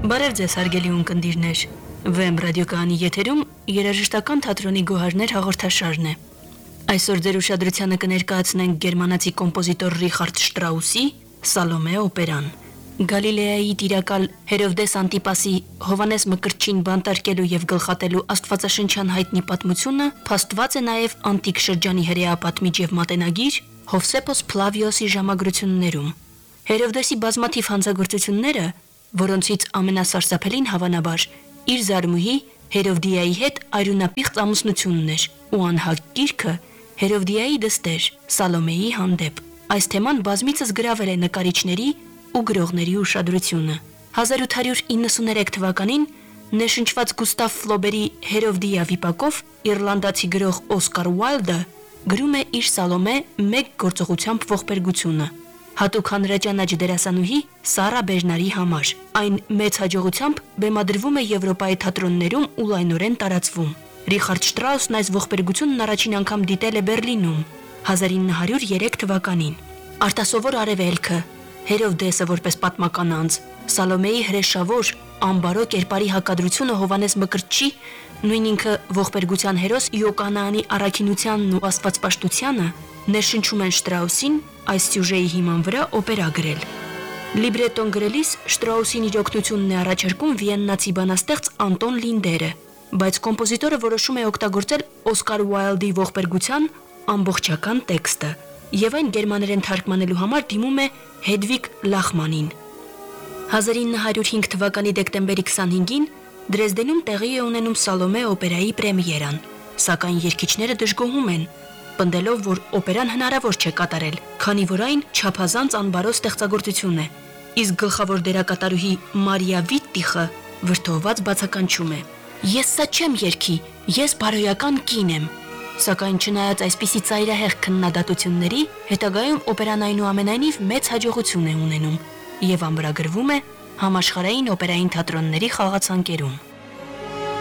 Բարև ձեզ հարգելի ունկնդիրներ, Վեմ ռադիոկայանի եթերում երաժշտական թատրոնի գոհարներ հաղորդաշարն է։ Այսօր ձեր ուշադրությանը կներկայացնենք գերմանացի կոմպոզիտոր Ռիխարդ Շտրաուսի Սալոմե օպերան։ Գալիլեայի տիրակալ Հերովդես Անտիպասի Հովանես Մկրտչին բանտարկելու եւ գլխատելու աստվածաշնչյան հայտնի պատմությունը փաստված է նաեւ անտիկ շրջանի հրեա պատմիչ եւ մատենագիր Հովսեփոս Փլավիոսի ժամագրություններում։ Հերովդեսի բազմաթիվ հանցագործությունները, որոնցից ամենասարսափելին հավանաբար իր զարմուհի Հերովդիայի հետ արյունապիղծ ամուսնությունն էր ու անհագ գիրքը Հերովդիայի դստեր Սալոմեի հանդեպ։ Այս թեման բազմիցս գրավել է նկարիչների ու գրողների ուշադրությունը։ 1893 թվականին ներշնչված Գուստավ Ֆլոբերի Հերովդիա վիպակով իռլանդացի գրող Օսկար Ուայլդը գրում է իր Սալոմե մեկ գործողությամբ ողբերգությունը, հատուկ հանրաճանաչ դերասանուհի Սարա Բերնարի համար։ Այն մեծ հաջողությամբ բեմադրվում է Եվրոպայի թատրոններում ու լայնորեն տարածվում։ Ռիխարդ Շտրաուսն այս ողբերգությունն առաջին անգամ դիտել է Բերլինում 1903 թվականին։ Արտասովոր արևելքը, Հերովդեսը որպես պատմական անձ, Սալոմեի հրեշավոր, անբարո կերպարի հակադրությունը Հովանես Մկրտչի, նույն ինքը ողբերգության հերոս Իոկանանի առաքինությանն ու աստվածպաշտությանը ներշնչում են Շտրաուսին այս սյուժեի հիման վրա օպերա գրել։ Լիբրետոն գրելիս Շտրաուսին իր օգնությունն է առաջարկում վիեննացի բանաստեղծ Անտոն Լինդերը, բայց կոմպոզիտորը որոշում է օգտագործել Օսկար Ուայլդի ողբերգության ամբողջական տեքստը եւ այն գերմաներեն թարգմանելու համար դիմում է Հեդվիգ Լախմանին։ 1905 թվականի դեկտեմբերի 25-ին Դրեզդենում տեղի է ունենում Սալոմե օպերայի պրեմիերան, սակայն երգիչները դժգոհում են, պնդելով, որ օպերան հնարավոր չէ կատարել, քանի որ այն չափազանց անբարո ստեղծագործություն է, իսկ գլխավոր դերակատարուհի Մարիա Վիտտիխը վրդովված բացականչում է. «Ես սա չեմ երգի, ես բարոյական կին եմ»։ Սակայն չնայած այսպիսի ծայրահեղ քննադատությունների, հետագայում օպերան այնուամենայնիվ մեծ հաջողություն է ունենում եւ ամրագրվում է համաշխարհային օպերային թատրոնների խաղացանկերում։